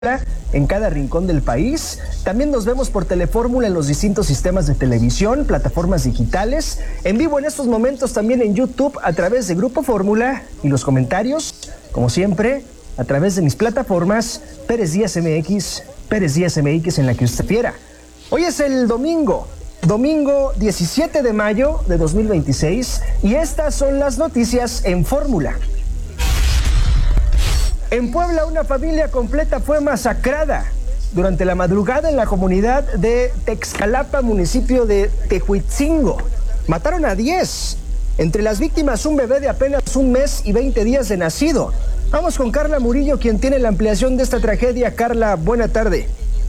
en cada rincón del país. También nos vemos por Telefórmula en los distintos sistemas de televisión, plataformas digitales, en vivo en estos momentos también en YouTube a través de Grupo Fórmula y los comentarios, como siempre, a través de mis plataformas Pérez Díaz MX en la que usted quiera. Hoy es el domingo 17 de mayo de 2026 y estas son las noticias en Fórmula. En Puebla, una familia completa fue masacrada durante la madrugada en la comunidad de Texcalapa, municipio de Tehuitzingo. Mataron a 10. Entre las víctimas, un bebé de apenas 1 mes y 20 días de nacido. Vamos con Carla Murillo, quien tiene la ampliación de esta tragedia. Carla, buena tarde.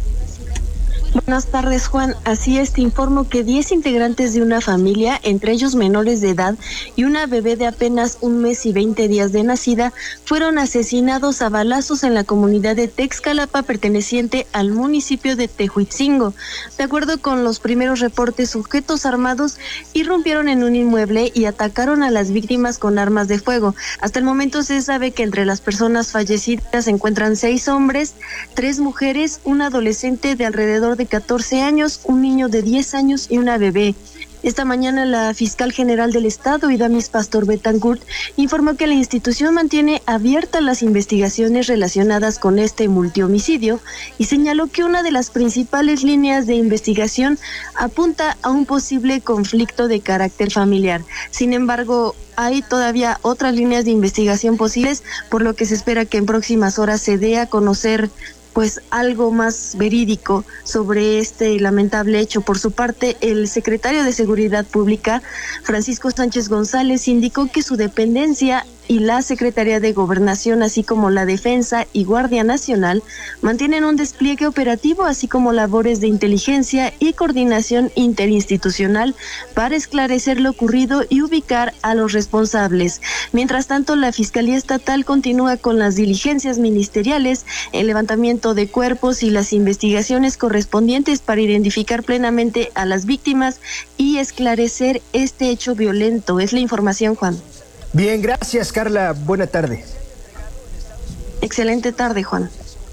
Buenas tardes, Juan. Así es, te informo que 10 integrantes de una familia, entre ellos menores de edad y una bebé de apenas 1 mes y 20 días de nacida, fueron asesinados a balazos en la comunidad de Texcalapa, perteneciente al municipio de Tehuitzingo. De acuerdo con los primeros reportes, sujetos armados irrumpieron en un inmueble y atacaron a las víctimas con armas de fuego. Hasta el momento se sabe que entre las personas fallecidas se encuentran 6 hombres, 3 mujeres, un adolescente de alrededor de 14 años, un niño de 10 años y una bebé. Esta mañana la fiscal general del estado, Idamis Pastor Betancourt, informó que la institución mantiene abiertas las investigaciones relacionadas con este multihomicidio y señaló que una de las principales líneas de investigación apunta a un posible conflicto de carácter familiar. Sin embargo, hay todavía otras líneas de investigación posibles, por lo que se espera que en próximas horas se dé a conocer algo más verídico sobre este lamentable hecho. Por su parte, el secretario de Seguridad Pública, Francisco Sánchez González, indicó que su dependencia y la Secretaría de Gobernación, así como la Defensa y Guardia Nacional, mantienen un despliegue operativo, así como labores de inteligencia y coordinación interinstitucional para esclarecer lo ocurrido y ubicar a los responsables. Mientras tanto, la Fiscalía Estatal continúa con las diligencias ministeriales, el levantamiento de cuerpos y las investigaciones correspondientes para identificar plenamente a las víctimas y esclarecer este hecho violento. Es la información, Juan. Bien, gracias, Carla. Buena tarde. Excelente tarde, Juan.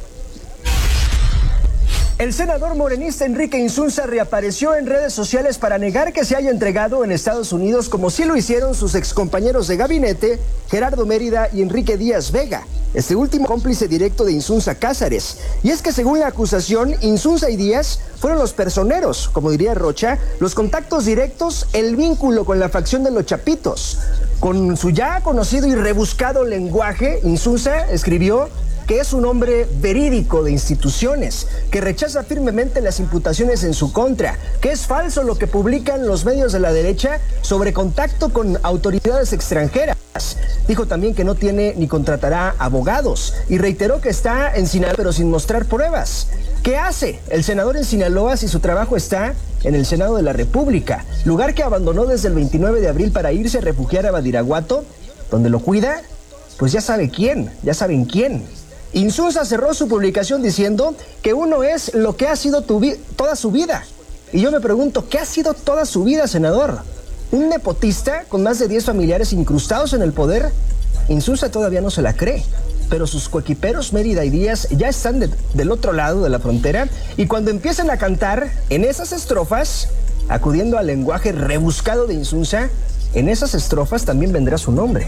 El senador morenista Enrique Insunza reapareció en redes sociales para negar que se haya entregado en Estados Unidos, como sí lo hicieron sus excompañeros de gabinete, Gerardo Mérida y Enrique Díaz Vega, este último cómplice directo de Insunza Cázares. Y es que según la acusación, Insunza y Díaz fueron los personeros, como diría Rocha, los contactos directos, el vínculo con la facción de los Chapitos. Con su ya conocido y rebuscado lenguaje, Insunza escribió que es un hombre verídico de instituciones, que rechaza firmemente las imputaciones en su contra, que es falso lo que publican los medios de la derecha sobre contacto con autoridades extranjeras. Dijo también que no tiene ni contratará abogados y reiteró que está en Sinaloa pero sin mostrar pruebas. ¿Qué hace el senador en Sinaloa si su trabajo está en el Senado de la República, lugar que abandonó desde el 29 de abril para irse a refugiar a Badiraguato, donde lo cuida? Pues ya saben quién. Insunza cerró su publicación diciendo que uno es lo que ha sido toda su vida. Y yo me pregunto, ¿qué ha sido toda su vida, senador? ¿Un nepotista con más de 10 familiares incrustados en el poder? Insunza todavía no se la cree, pero sus coequiperos Mérida y Díaz ya están del otro lado de la frontera y cuando empiezan a cantar en esas estrofas, acudiendo al lenguaje rebuscado de Insunza, en esas estrofas también vendrá su nombre.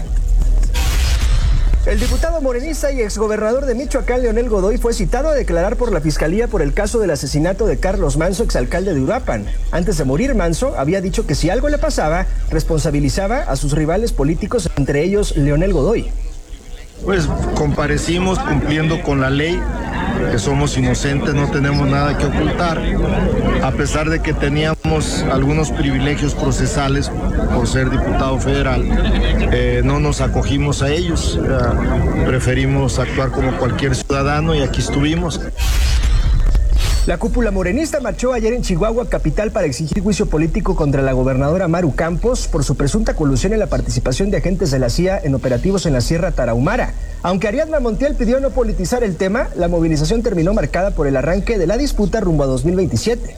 El diputado morenista y exgobernador de Michoacán, Leonel Godoy, fue citado a declarar por la Fiscalía por el caso del asesinato de Carlos Manzo, exalcalde de Uruapan. Antes de morir, Manzo había dicho que si algo le pasaba, responsabilizaba a sus rivales políticos, entre ellos Leonel Godoy. Pues comparecimos cumpliendo con la ley, que somos inocentes, no tenemos nada que ocultar, a pesar de que teníamos algunos privilegios procesales por ser diputado federal, no nos acogimos a ellos, preferimos actuar como cualquier ciudadano y aquí estuvimos. La cúpula morenista marchó ayer en Chihuahua, capital, para exigir juicio político contra la gobernadora Maru Campos por su presunta colusión en la participación de agentes de la CIA en operativos en la Sierra Tarahumara. Aunque Ariadna Montiel pidió no politizar el tema, la movilización terminó marcada por el arranque de la disputa rumbo a 2027.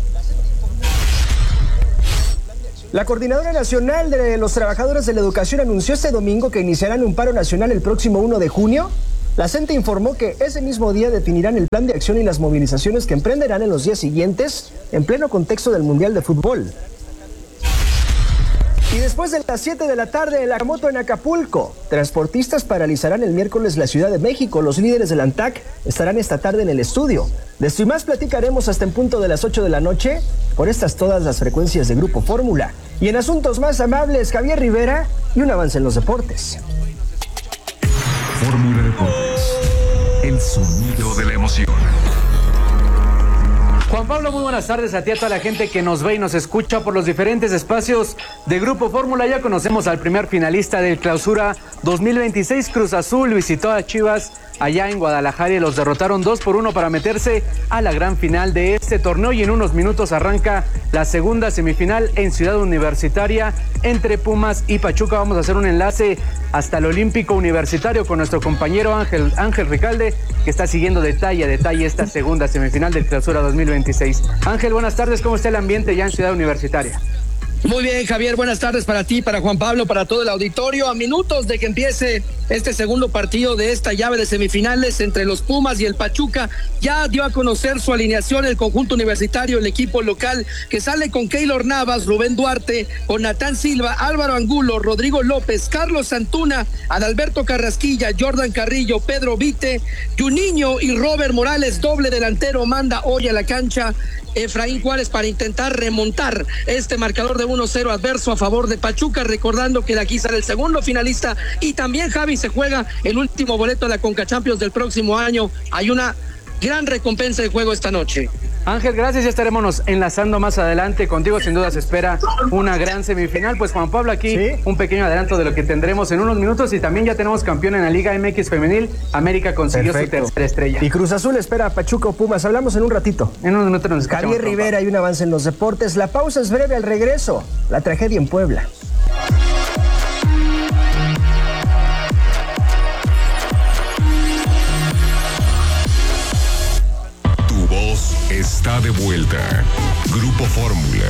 La Coordinadora Nacional de los Trabajadores de la Educación anunció este domingo que iniciarán un paro nacional el próximo 1 de junio La CENTE informó que ese mismo día definirán el plan de acción y las movilizaciones que emprenderán en los días siguientes, en pleno contexto del Mundial de Fútbol. Y después de las 7 de la tarde, la moto en Acapulco. Transportistas paralizarán el miércoles la Ciudad de México. Los líderes del ANTAC estarán esta tarde en el estudio. De esto y más platicaremos hasta en punto de las 8 de la noche por estas todas las frecuencias de Grupo Fórmula. Y en asuntos más amables, Javier Rivera y un avance en los deportes. Fórmula Deportes, el sonido de la emoción. Juan Pablo, muy buenas tardes a ti, a toda la gente que nos ve y nos escucha por los diferentes espacios de Grupo Fórmula. Ya conocemos al primer finalista del Clausura 2026. Cruz Azul visitó a Chivas allá en Guadalajara y los derrotaron 2-1 para meterse a la gran final de este torneo. Y en unos minutos arranca la segunda semifinal en Ciudad Universitaria entre Pumas y Pachuca. Vamos a hacer un enlace hasta el Olímpico Universitario con nuestro compañero Ángel Ricalde, que está siguiendo detalle a detalle esta segunda semifinal del Clausura 2026. Ángel, buenas tardes, ¿cómo está el ambiente ya en Ciudad Universitaria? Muy bien, Javier, buenas tardes para ti, para Juan Pablo, para todo el auditorio. A minutos de que empiece este segundo partido de esta llave de semifinales entre los Pumas y el Pachuca, ya dio a conocer su alineación el conjunto universitario, el equipo local, que sale con Keylor Navas, Rubén Duarte, con Natán Silva, Álvaro Angulo, Rodrigo López, Carlos Antuna, Adalberto Carrasquilla, Jordan Carrillo, Pedro Vite, Juninho y Robert Morales. Doble delantero manda hoy a la cancha Efraín Juárez para intentar remontar este marcador de 1-0 adverso a favor de Pachuca, recordando que de aquí sale el segundo finalista y también, Javi, se juega el último boleto a la Conca Champions del próximo año. Hay una gran recompensa de juego esta noche. Ángel, gracias, ya estaremos enlazando más adelante contigo, sin duda se espera una gran semifinal. Pues Juan Pablo, aquí ¿sí? Un pequeño adelanto de lo que tendremos en unos minutos y también ya tenemos campeón en la Liga MX Femenil. América consiguió su tercera estrella. Y Cruz Azul espera a Pachuca o Pumas, hablamos en un ratito. En unos minutos nos escuchamos. Javier Rivera y un avance en los deportes. La pausa es breve, al regreso, la tragedia en Puebla. Está de vuelta. Grupo Fórmula.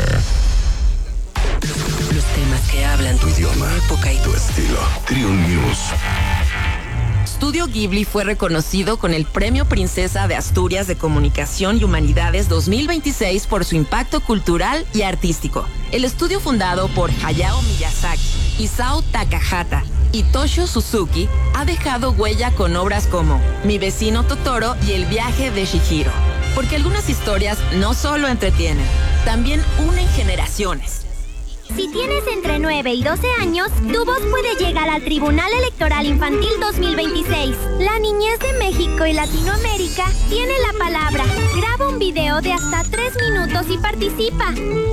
Los temas que hablan tu idioma, época y tu estilo. Triun News. Studio Ghibli fue reconocido con el Premio Princesa de Asturias de Comunicación y Humanidades 2026 por su impacto cultural y artístico. El estudio, fundado por Hayao Miyazaki, Isao Takahata y Toshio Suzuki, ha dejado huella con obras como Mi vecino Totoro y El viaje de Chihiro. Porque algunas historias no solo entretienen, también unen generaciones. Si tienes entre 9 y 12 años, tu voz puede llegar al Tribunal Electoral Infantil 2026. La niñez de México y Latinoamérica tiene la palabra. Graba un video de hasta 3 minutos y participa.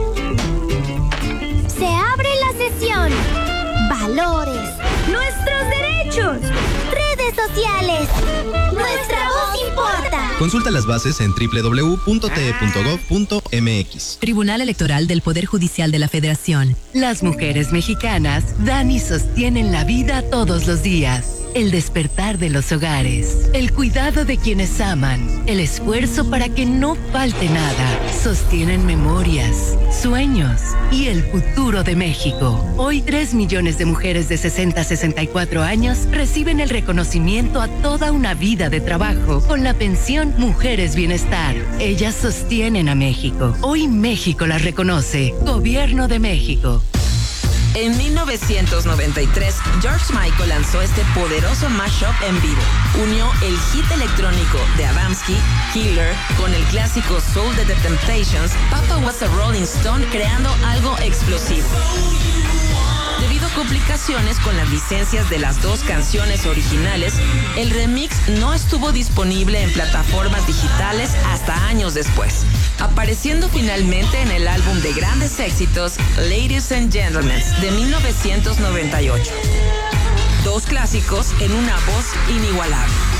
Se abre la sesión. Valores. Nuestros derechos. Redes sociales. Nuestra voz importa. Consulta las bases en www.te.gov.mx. Tribunal Electoral del Poder Judicial de la Federación. Las mujeres mexicanas dan y sostienen la vida todos los días. El despertar de los hogares, el cuidado de quienes aman, el esfuerzo para que no falte nada. Sostienen memorias, sueños y el futuro de México. Hoy 3 millones de mujeres de 60 a 64 años reciben el reconocimiento a toda una vida de trabajo con la pensión Mujeres Bienestar. Ellas sostienen a México. Hoy México las reconoce. Gobierno de México. En 1993, George Michael lanzó este poderoso mashup en vivo. Unió el hit electrónico de Adamski, Killer, con el clásico soul de The Temptations, Papa Was a Rolling Stone, creando algo explosivo. Debido a complicaciones con las licencias de las dos canciones originales, el remix no estuvo disponible en plataformas digitales hasta años después, apareciendo finalmente en el álbum de grandes éxitos Ladies and Gentlemen de 1998. Dos clásicos en una voz inigualable.